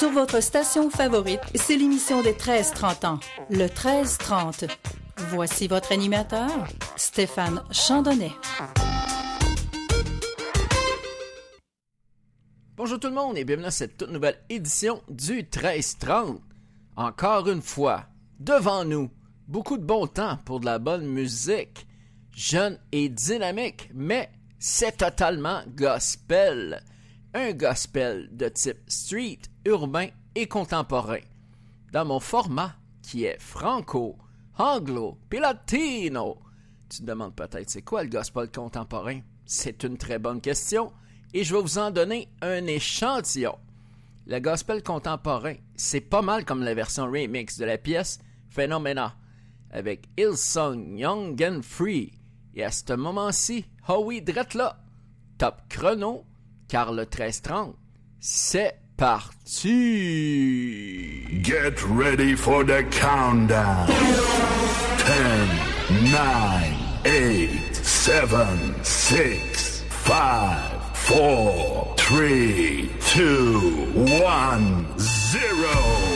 Sur votre station favorite, c'est l'émission des 13-30 ans, le 13-30. Voici votre animateur, Stéphane Chandonnet. Bonjour tout le monde et bienvenue à cette toute nouvelle édition du 13-30. Encore une fois, devant nous, beaucoup de bon temps pour de la bonne musique, jeune et dynamique, mais c'est totalement gospel. Un gospel de type street, urbain et contemporain. Dans mon format qui est franco, anglo, puis latino. Tu te demandes peut-être c'est quoi le gospel contemporain? C'est une très bonne question et je vais vous en donner un échantillon. Le gospel contemporain, c'est pas mal comme la version remix de la pièce Phenomena avec Hillsong Young and Free. Et à ce moment-ci, oh oui, drette là, top chrono, car le 13-30, c'est parti! Get ready for the countdown. 10, 9, 8, 7, 6, 5, 4, 3, 2, 1, 0.